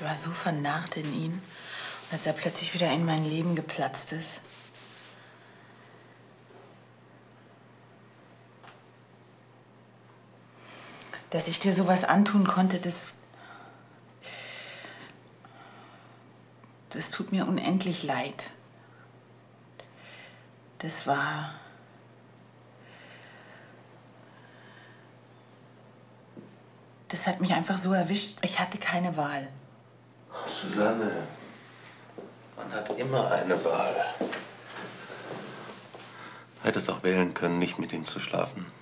Ich war so vernarrt in ihn. Und als er plötzlich wieder in mein Leben geplatzt ist. Dass ich dir sowas antun konnte, das tut mir unendlich leid. Das hat mich einfach so erwischt. Ich hatte keine Wahl. Susanne, man hat immer eine Wahl. Hättest auch wählen können, nicht mit ihm zu schlafen.